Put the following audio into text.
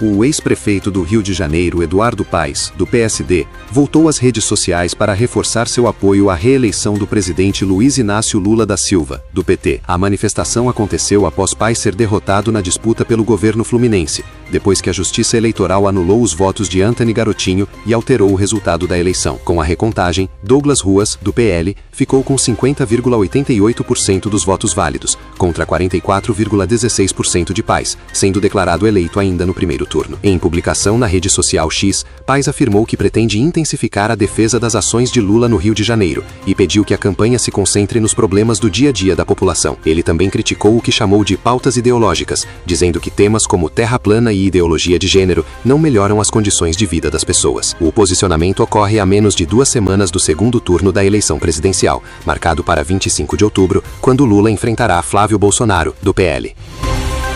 O ex-prefeito do Rio de Janeiro, Eduardo Paes, do PSD, voltou às redes sociais para reforçar seu apoio à reeleição do presidente Luiz Inácio Lula da Silva, do PT. A manifestação aconteceu após Paes ser derrotado na disputa pelo governo fluminense, depois que a Justiça Eleitoral anulou os votos de Antony Garotinho e alterou o resultado da eleição. Com a recontagem, Douglas Ruas, do PL, ficou com 50,88% dos votos válidos, contra 44,16% de Paes, sendo declarado eleito ainda no primeiro turno. Em publicação na rede social X, Paes afirmou que pretende intensificar a defesa das ações de Lula no Rio de Janeiro e pediu que a campanha se concentre nos problemas do dia a dia da população. Ele também criticou o que chamou de pautas ideológicas, dizendo que temas como terra plana e ideologia de gênero não melhoram as condições de vida das pessoas. O posicionamento ocorre a menos de 2 semanas do segundo turno da eleição presidencial, marcado para 25 de outubro, quando Lula enfrentará Flávio Bolsonaro, do PL.